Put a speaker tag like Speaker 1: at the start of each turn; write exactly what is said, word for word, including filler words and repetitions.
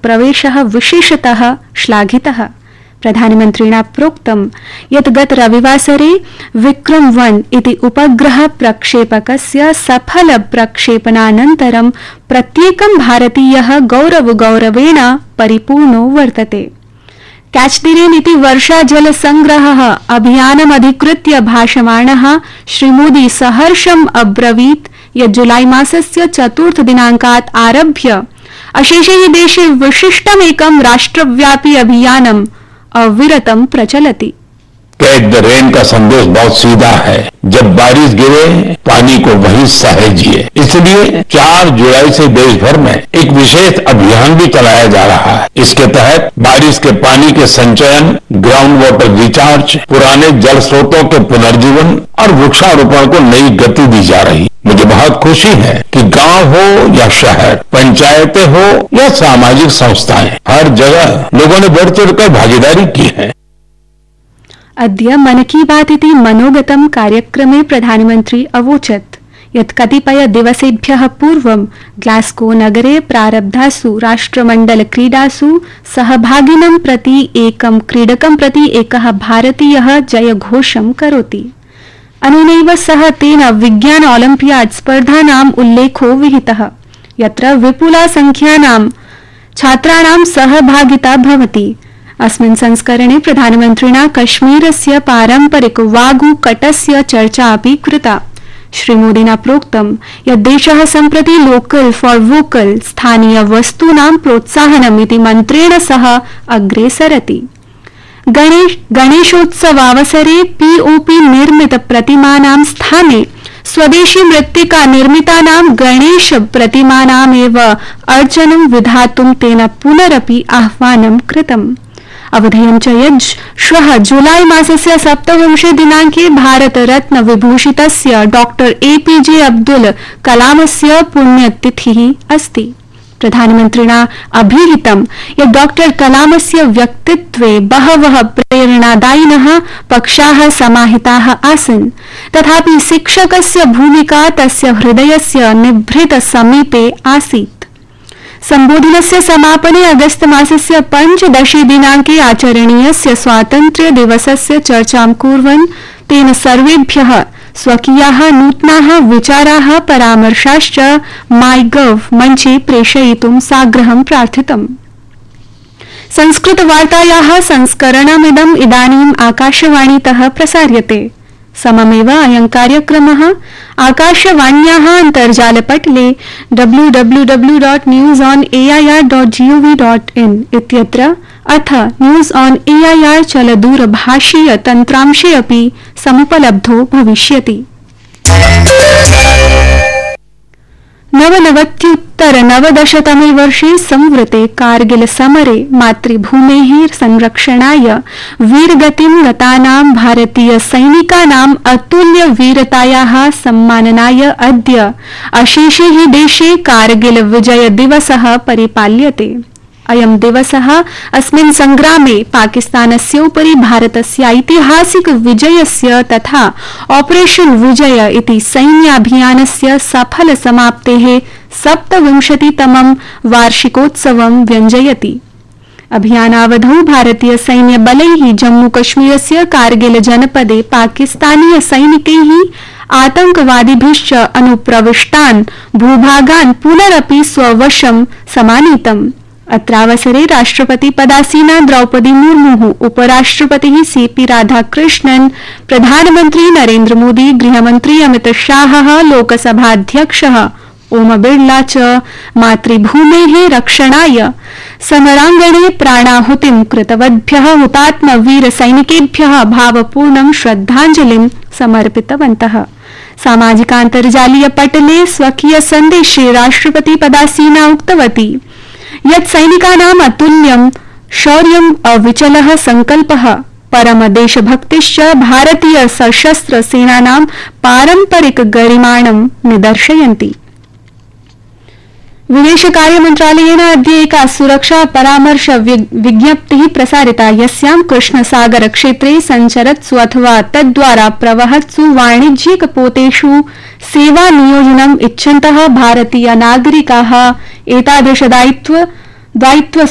Speaker 1: प्रवेशः विशेषतः श्लाघितः। प्रधानमन्त्रिणा प्रोक्तं यत् गत रविवासरे विक्रम वन इति उपग्रह प्रक्षेपकस्य सफल प्रक्षेपणानन्तरं प्रत्येकं भारतीयः गौरव गौरवेण परिपूर्णो वर्तते। कैच द रेन इति वर्षा जल संग्रह अभियानमधिकृत्य भाषमाणः श्रीमोदी सहर्षम् अब्रवीत् यत् जुलाई मासस्य चतुर्थ दिनाङ्कात् आरभ्य अशेषे हि देशे विशिष्टमेकं राष्ट्रव्यापी अभियानम् अविरतम प्रचलति।
Speaker 2: कैच द रेन का संदेश बहुत सीधा है, जब बारिश गिरे पानी को वहीं सहेजिए। इसलिए चार जुलाई से देश भर में एक विशेष अभियान भी चलाया जा रहा है। इसके तहत बारिश के पानी के संचयन, ग्राउंड वाटर रिचार्ज, पुराने जल स्रोतों के पुनर्जीवन और वृक्षारोपण को नई गति दी जा रही। मुझे बहुत खुशी है कि गांव हो या शहर, पंचायतें हो या सामाजिक संस्थाएं, हर जगह लोगों ने बढ़ चढ़कर भागीदारी की है।
Speaker 1: अद्य मन की बात इति मनोगतं कार्यक्रमे प्रधानमन्त्री अवोचत् यत् कतिपय दिवसेभ्यः पूर्वं ग्लास्गो नगरे प्रारब्धासु राष्ट्रमण्डल क्रीडासु सहभागिनं प्रति एकं क्रीडकं प्रति एकः भारतीयः जयघोषं करोति। अनेनैव सह तेन विज्ञान ओलम्पियाड स्पर्धानाम् उल्लेखो विहितः, यत्र विपुला संख्यानां छात्राणां सहभागिता भवति। अस्मिन् संस्करणे प्रधानमन्त्रिणा कश्मीरस्य पारम्परिक वागुकटस्य चर्चा अपि कृता। श्रीमोदिना प्रोक्तं यत् देशः सम्प्रति लोकल फॉर वोकल स्थानीय वस्तूनां प्रोत्साहनमिति मन्त्रेण सह अग्रे सरति। गणेश गणेशोत्सवावसरे पीओपी निर्मित प्रतिमानां स्थाने स्वदेशी मृत्तिका निर्मितानां गणेश प्रतिमानामेव अर्चनं विधातुं तेन पुनरपि आह्वानं कृतम्। अवधेयं च यत् श्वः जुलाई मासस्य सप्तविंशे दिनाङ्के भारत रत्न विभूषितस्य डॉक्टर एपीजे अब्दुल कलामस्य पुण्यतिथिः अस्ति। प्रधानमन्त्रिणा अभिहितं यत् डॉक्टर कलामस्य व्यक्तित्वे बहवः प्रेरणादायिनः पक्षाः समाहिताः आसन्, तथापि शिक्षकस्य भूमिका तस्य हृदयस्य निभृत समीपे आसीत्। संबोधनस्य समापने अगस्त मासस्य पञ्चदशे दिनाङ्के आचरणीयस्य स्वातन्त्र्य दिवसस्य चर्चां कुर्वन् तेन सर्वेभ्यः स्वकीयाः नूतनाः विचाराः परामर्शाश्च माई गव मञ्चे प्रेषयितुं साग्रहं प्रार्थितम्। संस्कृतवार्तायाः संस्करणमिदम् इदानीम् आकाशवाणीतः प्रसार्यते। सममेव अयं कार्यक्रमः आकाशवाण्याः अन्तर्जालपटले W W W dot news on A I R dot G O V dot in इत्यत्र अथ news on A I R चलदूरभाषीय तन्त्रांशे अपि समुपलब्धो भविष्यति। नवनवत्युत्तर नवदशतमे वर्षे संवृते कारगिल समरे मातृभूमेः संरक्षणाय वीरगतिं गतानां भारतीय सैनिकानाम् अतुल्य वीरतायाः सम्माननाय अद्य अशेषे हि देशे कारगिल विजय दिवसः परिपाल्यते। अयं दिवसः अस्मिन् संग्रामे पाकिस्तानस्य उपरि भारतस्य ऐतिहासिक विजयस्य तथा ऑपरेशन विजय इति सैन्याभियानस्य सफल समाप्तेः सप्तविंशतितमं वार्षिकोत्सवं व्यञ्जयति। अभियानावधौ भारतीय सैन्य बलैः जम्मू कश्मीरस्य कारगिल जनपदे पाकिस्तानीय सैनिकैः आतंकवादिभिश्च अनुप्रविष्टान् भूभागान् पुनरपि स्ववशं समानीतम्। अत्रावसरे राष्ट्रपति पदासीना द्रौपदी मुर्मु, उपराष्ट्रपतिः सीपी राधाकृष्णन्, प्रधानमंत्री नरेंद्र मोदी, गृहमंत्री अमित शाहः, लोकसभाध्यक्षः ओम बिड़ला च मातृभूमेः रक्षणाय समरांगणे प्राणाहुतिं कृतवद्भ्यः हुतात्म वीर सैनिकेभ्यः भावपूर्णं श्रद्धांजलिं समर्पितवन्तः। सामाजिकान्तर्जालीय पटले स्वकीय सन्देशे राष्ट्रपति पदासीना उक्तवती यत् सैनिकानाम् अतुल्यं शौर्यम् अविचलः संकल्पः परम देशभक्तिश्च भारतीय सशस्त्र सेनानां पारंपरिक गरिमाणं निदर्शयन्ति। विदेश कार्य मंत्रालयेन अद्य एका सुरक्षा परामर्श विज्ञप्तिः प्रसारिता, यस्यां कृष्णसागर क्षेत्रे संचरत्सु अथवा तद्वारा प्रवहत्सु वाणिज्यिक पोतेषु सेवा नियोजनम् इच्छन्तः भारतीय नागरिकाः एतादृश दायित्व दायित्व